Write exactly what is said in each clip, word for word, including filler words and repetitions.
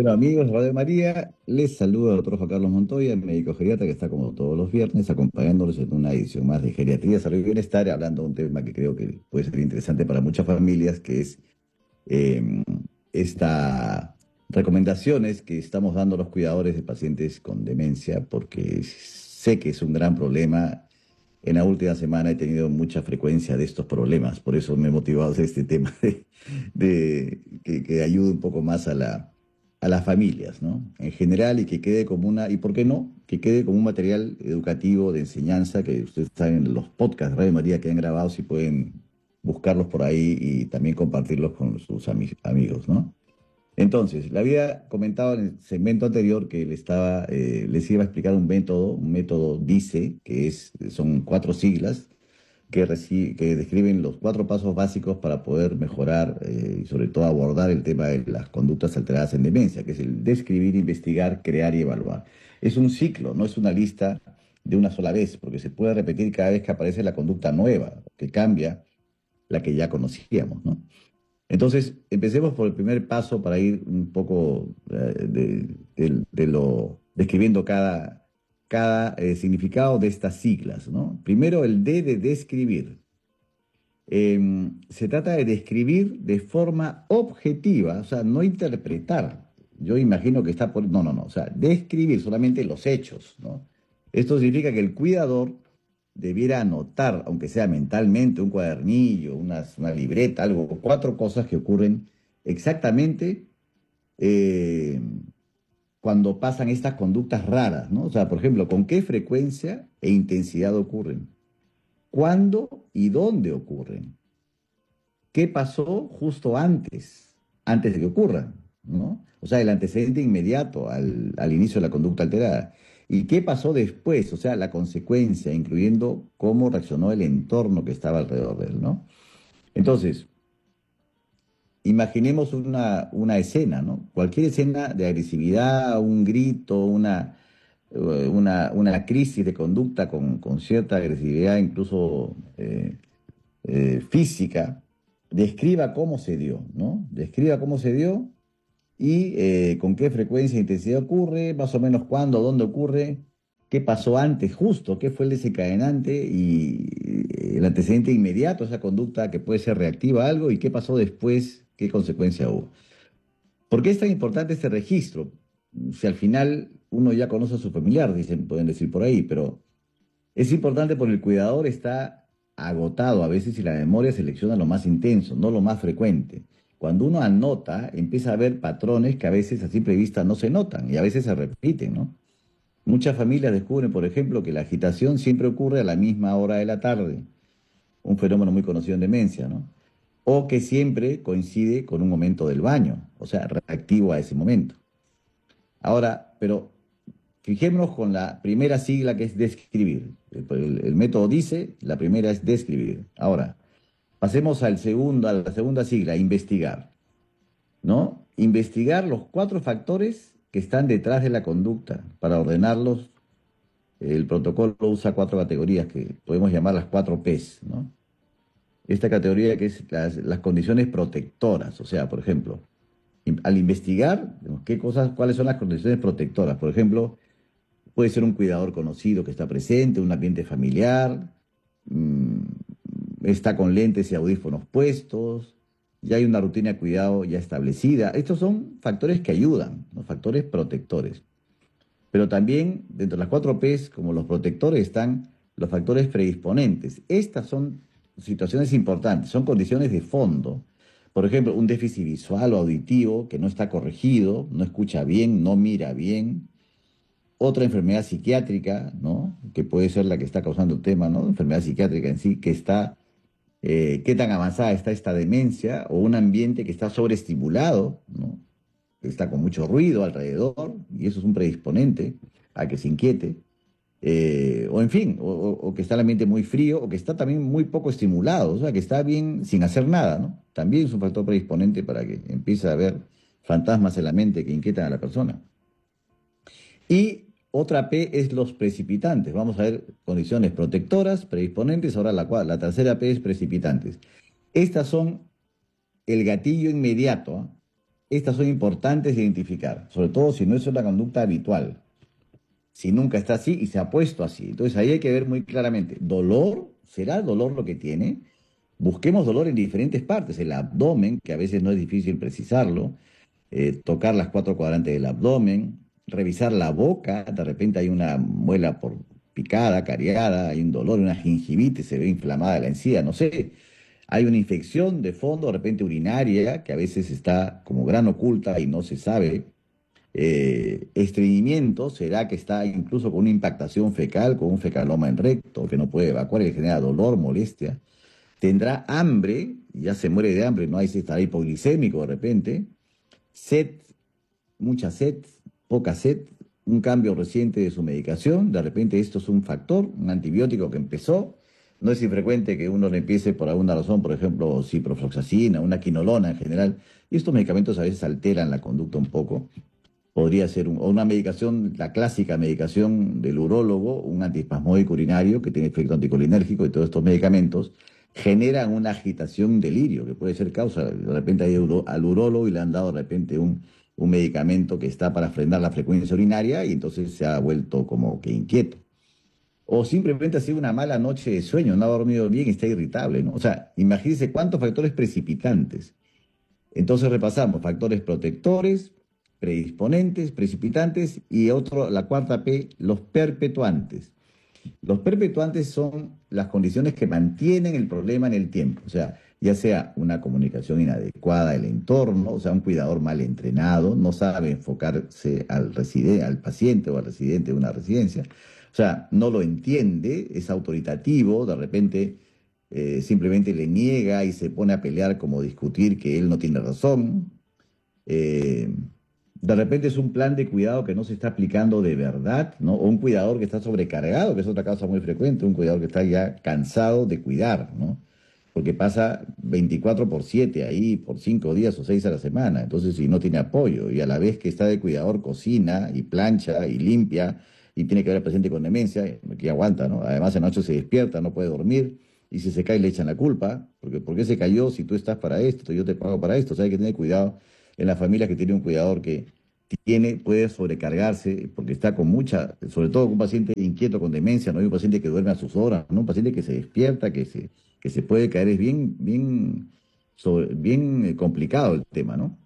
Bueno, amigos de Radio María, les saluda el doctor Juan Carlos Montoya, médico geriatra que está como todos los viernes acompañándolos en una edición más de Geriatría, Salud y Bienestar, hablando de un tema que creo que puede ser interesante para muchas familias, que es eh, estas recomendaciones que estamos dando a los cuidadores de pacientes con demencia, porque sé que es un gran problema. En la última semana he tenido mucha frecuencia de estos problemas, por eso me he motivado a hacer este tema de, de que, que ayude un poco más a la, a las familias, ¿no? En general, y que quede como una, y por qué no, que quede como un material educativo de enseñanza, que ustedes saben, los podcasts de Radio María que han grabado, si pueden buscarlos por ahí y también compartirlos con sus ami- amigos, ¿no? Entonces, le había comentado en el segmento anterior que le estaba, eh, les iba a explicar un método, un método DICE, que es, son cuatro siglas que, reci- que describen los cuatro pasos básicos para poder mejorar eh, y sobre todo abordar el tema de las conductas alteradas en demencia, que es el describir, investigar, crear y evaluar. Es un ciclo, no es una lista de una sola vez, porque se puede repetir cada vez que aparece la conducta nueva, que cambia la que ya conocíamos, ¿no? Entonces, empecemos por el primer paso para ir un poco eh, de, de- de lo, describiendo cada, cada eh, significado de estas siglas, ¿no? Primero, el D de describir. Em, se trata de describir de forma objetiva, o sea, no interpretar. Yo imagino que está por... No, no, no, o sea, describir solamente los hechos, ¿no? Esto significa que el cuidador debiera anotar, aunque sea mentalmente, un cuadernillo, una, una libreta, algo, cuatro cosas que ocurren exactamente eh, cuando pasan estas conductas raras, ¿no? O sea, por ejemplo, con qué frecuencia e intensidad ocurren, cuándo y dónde ocurren, qué pasó justo antes, antes de que ocurran, ¿no? O sea, el antecedente inmediato al, al inicio de la conducta alterada. ¿Y qué pasó después? O sea, la consecuencia, incluyendo cómo reaccionó el entorno que estaba alrededor de él, ¿no? Entonces, imaginemos una, una escena, ¿no? Cualquier escena de agresividad, un grito, una, eh, una, una crisis de conducta con, con cierta agresividad, incluso eh, eh, física, describa cómo se dio, ¿no? Describa cómo se dio y eh, con qué frecuencia e intensidad ocurre, más o menos cuándo, dónde ocurre, qué pasó antes justo, qué fue el desencadenante y eh, el antecedente inmediato, esa conducta que puede ser reactiva a algo, y qué pasó después, qué consecuencia hubo. ¿Por qué es tan importante este registro? Si al final uno ya conoce a su familiar, dicen, pueden decir por ahí, pero es importante porque el cuidador está agotado a veces y la memoria selecciona lo más intenso, no lo más frecuente. Cuando uno anota, empieza a ver patrones que a veces a simple vista no se notan y a veces se repiten, ¿no? Muchas familias descubren, por ejemplo, que la agitación siempre ocurre a la misma hora de la tarde, un fenómeno muy conocido en demencia, ¿no? O que siempre coincide con un momento del baño, o sea, reactivo a ese momento. Ahora, pero fijémonos con la primera sigla que es describir. El, el- el método dice, la primera es describir. Ahora, pasemos al segundo, a la segunda sigla, investigar, ¿no? Investigar los cuatro factores que están detrás de la conducta. Para ordenarlos, el protocolo usa cuatro categorías que podemos llamar las cuatro P's, ¿no? Esta categoría que es las, las condiciones protectoras, o sea, por ejemplo, in- al investigar, ¿qué cosas, cuáles son las condiciones protectoras? Por ejemplo, puede ser un cuidador conocido que está presente, un ambiente familiar, mm, está con lentes y audífonos puestos, ya hay una rutina de cuidado ya establecida. Estos son factores que ayudan, ¿no? Factores protectores. Pero también dentro de las cuatro P's, como los protectores, están los factores predisponentes. Estas son situaciones importantes, son condiciones de fondo. Por ejemplo, un déficit visual o auditivo que no está corregido, no escucha bien, no mira bien, otra enfermedad psiquiátrica, ¿no? Que puede ser la que está causando el tema, ¿no? Enfermedad psiquiátrica en sí, que está, eh, qué tan avanzada está esta demencia, o un ambiente que está sobreestimulado, ¿no? Que está con mucho ruido alrededor, y eso es un predisponente a que se inquiete. Eh, o en fin, o, o- o que está el ambiente muy frío, o que está también muy poco estimulado, o sea, que está bien sin hacer nada, ¿no? También es un factor predisponente para que empiece a haber fantasmas en la mente que inquietan a la persona. Y otra P es los precipitantes. Vamos a ver condiciones protectoras, predisponentes. Ahora la, cua- la tercera P es precipitantes. Estas son el gatillo inmediato, ¿ah? estas son importantes de identificar, sobre todo si no es una conducta habitual, si nunca está así y se ha puesto así. Entonces ahí hay que ver muy claramente, ¿dolor? ¿Será dolor lo que tiene? Busquemos dolor en diferentes partes, el abdomen, que a veces no es difícil precisarlo, eh, tocar las cuatro cuadrantes del abdomen, revisar la boca, de repente hay una muela por picada, cariada, hay un dolor, una gingivitis, se ve inflamada la encía, no sé. Hay una infección de fondo, de repente urinaria, que a veces está como gran oculta y no se sabe. Eh, estreñimiento, será que está incluso con una impactación fecal, con un fecaloma en recto, que no puede evacuar y le genera dolor, molestia. Tendrá hambre, ya se muere de hambre, no hay si estará hipoglicémico de repente. Sed, mucha sed, poca sed, un cambio reciente de su medicación, de repente esto es un factor, un antibiótico que empezó. No es infrecuente que uno le empiece por alguna razón, por ejemplo, ciprofloxacina, una quinolona en general, y estos medicamentos a veces alteran la conducta un poco. Podría ser un- o una medicación, la clásica medicación del urólogo, un antiespasmódico urinario que tiene efecto anticolinérgico, y todos estos medicamentos generan una agitación, un delirio, que puede ser causa. De repente ha ido al urólogo y le han dado de repente un, un medicamento que está para frenar la frecuencia urinaria y entonces se ha vuelto como que inquieto. O simplemente ha sido una mala noche de sueño, no ha dormido bien, está irritable, ¿no? O sea, imagínense cuántos factores precipitantes. Entonces repasamos factores protectores, predisponentes, precipitantes y otro, la cuarta P, los perpetuantes. Los perpetuantes son las condiciones que mantienen el problema en el tiempo, o sea, ya sea una comunicación inadecuada del entorno, o sea, un cuidador mal entrenado, no sabe enfocarse al reside- al paciente o al residente de una residencia, o sea, no lo entiende, es autoritativo, de repente eh, simplemente le niega y se pone a pelear como discutir que él no tiene razón. eh, de repente es un plan de cuidado que no se está aplicando de verdad, ¿no? O un cuidador que está sobrecargado, que es otra causa muy frecuente, un cuidador que está ya cansado de cuidar, ¿no? Porque pasa veinticuatro por siete ahí, por cinco días o seis a la semana. Entonces, si no tiene apoyo, y a la vez que está de cuidador, cocina y plancha y limpia, y tiene que ver al paciente con demencia, que aguanta, ¿no? Además, en la noche se despierta, no puede dormir, y si se cae le echan la culpa, porque ¿por qué se cayó si tú estás para esto, yo te pago para esto? O sea, hay que tener cuidado en las familias que tiene un cuidador que tiene, puede sobrecargarse porque está con mucha, sobre todo un paciente inquieto con demencia, no hay un paciente que duerme a sus horas, ¿no? Un paciente que se despierta, que se, que se puede caer, es bien, bien, sobre- bien eh, complicado el tema, ¿no?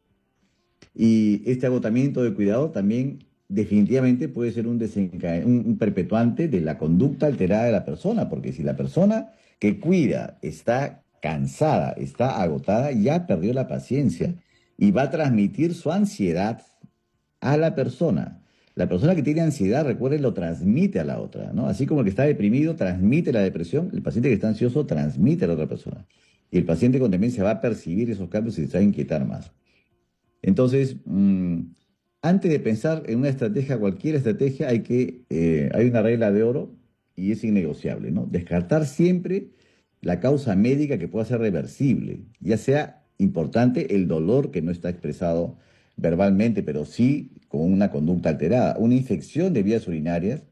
Y este agotamiento del cuidador también definitivamente puede ser un, desenca- un, un perpetuante de la conducta alterada de la persona, porque si la persona que cuida está cansada, está agotada, ya perdió la paciencia y va a transmitir su ansiedad a la persona. La persona que tiene ansiedad, recuerden, lo transmite a la otra, ¿no? Así como el que está deprimido transmite la depresión, el paciente que está ansioso transmite a la otra persona. Y el paciente con demencia va a percibir esos cambios y se va a inquietar más. Entonces, mm, antes de pensar en una estrategia, cualquier estrategia, hay que, eh, hay una regla de oro y es innegociable, ¿no? Descartar siempre la causa médica que pueda ser reversible, ya sea importante el dolor que no está expresado verbalmente, pero sí con una conducta alterada, una infección de vías urinarias,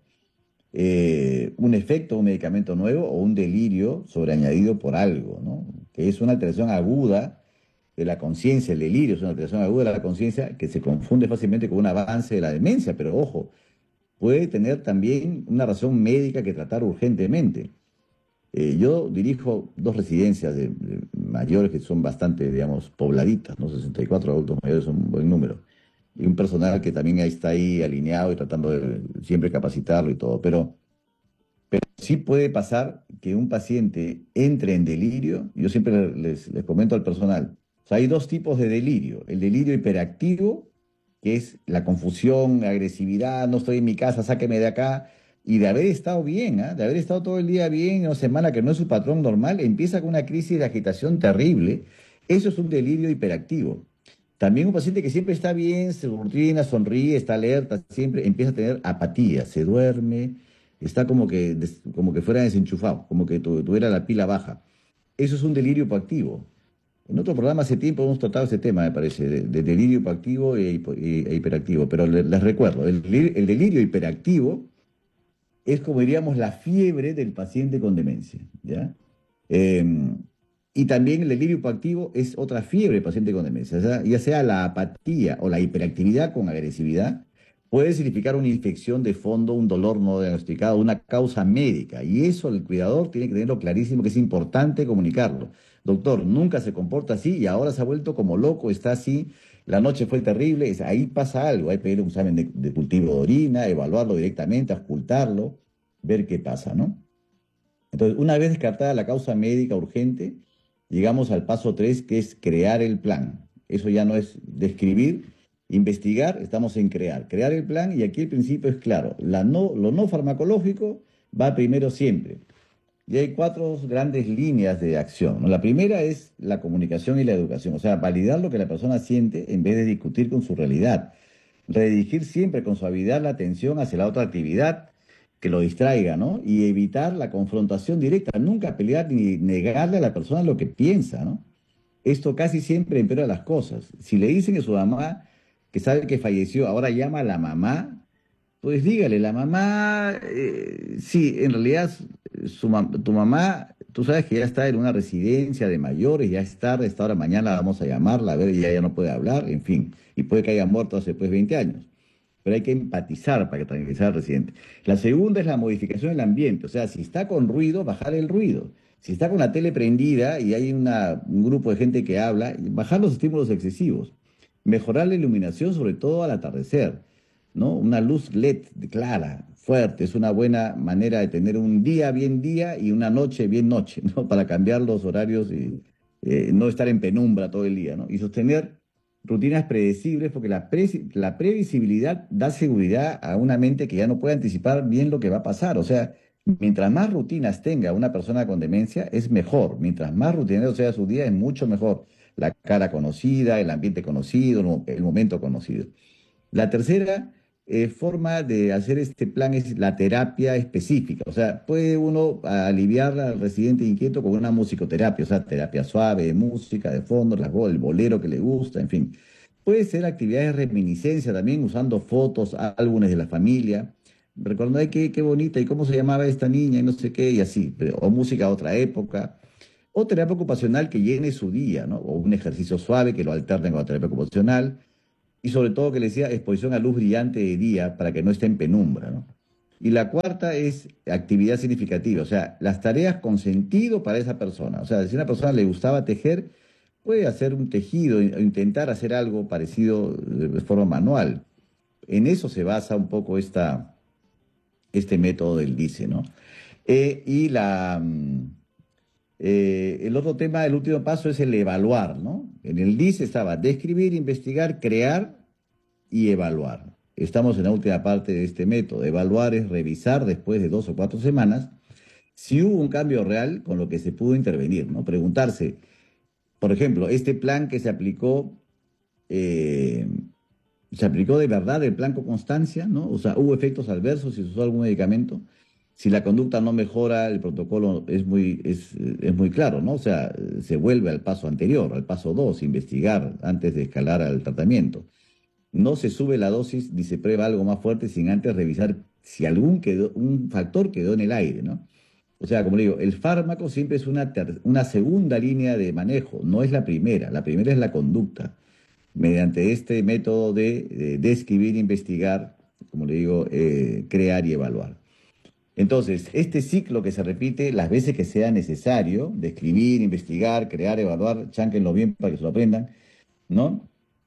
eh, un efecto, un medicamento nuevo o un delirio sobreañadido por algo, ¿no? Que es una alteración aguda de la conciencia, el delirio es una alteración aguda de la conciencia que se confunde fácilmente con un avance de la demencia, pero ojo, puede tener también una razón médica que tratar urgentemente. Eh, yo dirijo dos residencias de, de mayores que son bastante, digamos, pobladitas, ¿no? sesenta y cuatro adultos mayores son un buen número. Y un personal que también ahí está ahí alineado y tratando de siempre capacitarlo y todo. Pero sí puede pasar que un paciente entre en delirio. Yo siempre les, les comento al personal. O sea, hay dos tipos de delirio. El delirio hiperactivo, que es la confusión, la agresividad, no estoy en mi casa, sáqueme de acá. Y de haber estado bien, ¿ah? De haber estado todo el día bien, una semana que no es su patrón normal, empieza con una crisis de agitación terrible. Eso es un delirio hiperactivo. También un paciente que siempre está bien, se rutina, sonríe, está alerta, siempre empieza a tener apatía, se duerme, está como que, des- como que fuera desenchufado, como que tu- tuviera la pila baja. Eso es un delirio hipoactivo. En otro programa hace tiempo hemos tratado ese tema, me parece, de, de delirio hipoactivo e, hipo- e- e hiperactivo. Pero le- les recuerdo, el, delir- el delirio hiperactivo es como diríamos la fiebre del paciente con demencia, ¿ya? Em, Y también el delirio hipoactivo es otra fiebre del paciente con demencia. O sea, ya sea la apatía o la hiperactividad con agresividad, puede significar una infección de fondo, un dolor no diagnosticado, una causa médica. Y eso el cuidador tiene que tenerlo clarísimo, que es importante comunicarlo. Doctor, nunca se comporta así y ahora se ha vuelto como loco, está así. La noche fue terrible, es- ahí pasa algo. Hay que pedir un examen de, de cultivo de orina, evaluarlo directamente, ocultarlo, ver qué pasa, ¿no? Entonces, una vez descartada la causa médica urgente, llegamos al paso tres, que es crear el plan. Eso ya no es describir, investigar, estamos en crear. Crear el plan, y aquí el principio es claro. La no, lo no farmacológico va primero siempre. Y hay cuatro grandes líneas de acción, ¿no? La primera es la comunicación y la educación, o sea, validar lo que la persona siente en vez de discutir con su realidad. Redirigir siempre con suavidad la atención hacia la otra actividad que lo distraiga, ¿no? Y evitar la confrontación directa, nunca pelear ni negarle a la persona lo que piensa, ¿no? Esto casi siempre empeora las cosas. Si le dicen a su mamá que sabe que falleció, ahora llama a la mamá, pues dígale, la mamá, eh, sí, en realidad su mam- tu mamá, tú sabes que ya está en una residencia de mayores, ya es tarde, esta hora mañana vamos a llamarla, a ver, ella ya no puede hablar, en fin, y puede que haya muerto hace pues veinte años. Pero hay que empatizar para que tranquilizar al residente. La segunda es la modificación del ambiente, o sea, si está con ruido, bajar el ruido. Si está con la tele prendida y hay una- un grupo de gente que habla, bajar los estímulos excesivos. Mejorar la iluminación, sobre todo al atardecer, ¿no? Una luz L E D clara, fuerte, es una buena manera de tener un día bien día y una noche bien noche, ¿no? Para cambiar los horarios y eh, no estar en penumbra todo el día, ¿no? Y sostener rutinas predecibles, porque la, pre- la previsibilidad da seguridad a una mente que ya no puede anticipar bien lo que va a pasar. O sea, mientras más rutinas tenga una persona con demencia, es mejor. Mientras más rutinero sea su día, es mucho mejor. La cara conocida, el ambiente conocido, el mo- el momento conocido. La tercera eh, forma de hacer este plan es la terapia específica. O sea, puede uno aliviar al residente inquieto con una musicoterapia, o sea, terapia suave, de música, de fondo, las bo- el bolero que le gusta, en fin. Puede ser actividades de reminiscencia también, usando fotos, álbumes de la familia, recordando, ay, qué, qué bonita, y cómo se llamaba esta niña, y no sé qué, y así, pero- o música de otra época. O terapia ocupacional que llene su día, ¿no? O un ejercicio suave que lo alterne con la terapia ocupacional y sobre todo que le decía exposición a luz brillante de día para que no esté en penumbra, ¿no? Y la cuarta es actividad significativa, o sea, las tareas con sentido para esa persona. O sea, si a una persona le gustaba tejer, puede hacer un tejido, o intentar hacer algo parecido de forma manual. En eso se basa un poco esta, este método del DICE, ¿no? Eh, y la, mm, eh, el otro tema, el último paso es el evaluar, ¿no? En el DICE estaba describir, investigar, crear y evaluar. Estamos en la última parte de este método. Evaluar es revisar después de dos o cuatro semanas si hubo un cambio real con lo que se pudo intervenir, ¿no? Preguntarse, por ejemplo, este plan que se aplicó, eh, ¿se aplicó de verdad el plan con constancia, ¿no? O sea, ¿hubo efectos adversos si se usó algún medicamento? Si la conducta no mejora, el protocolo es muy, es, es muy claro, ¿no? O sea, se vuelve al paso anterior, al paso dos, investigar antes de escalar al tratamiento. No se sube la dosis ni se prueba algo más fuerte sin antes revisar si algún quedó, un factor quedó en el aire, ¿no? O sea, como le digo, el fármaco siempre es una, ter- una segunda línea de manejo, no es la primera. La primera es la conducta. Mediante este método de, de describir, investigar, como le digo, eh, crear y evaluar. Entonces, este ciclo que se repite las veces que sea necesario, describir, investigar, crear, evaluar, chánquenlo bien para que se lo aprendan, ¿no?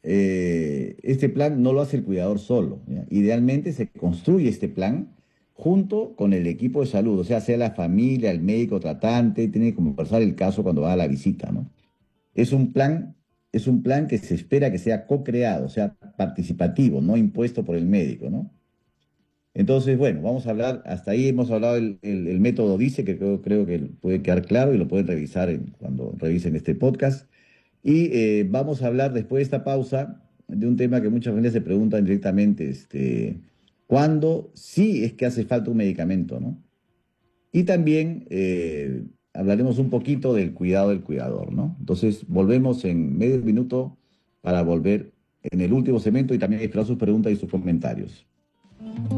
Eh, este plan no lo hace el cuidador solo, ¿ya? Idealmente se construye este plan junto con el equipo de salud, o sea, sea la familia, el médico tratante, tiene que conversar el caso cuando va a la visita, ¿no? Es un plan, es un plan que se espera que sea co-creado, o sea, participativo, no impuesto por el médico, ¿no? Entonces, bueno, vamos a hablar, hasta ahí hemos hablado del el, el método DICE, que creo, creo que puede quedar claro y lo pueden revisar en- cuando revisen este podcast. Y eh, vamos a hablar después de esta pausa de un tema que muchas familias se preguntan directamente, este, ¿cuándo sí es que hace falta un medicamento, ¿no? Y también eh, hablaremos un poquito del cuidado del cuidador, ¿no? Entonces, volvemos en medio minuto para volver en el último segmento y también esperar sus preguntas y sus comentarios.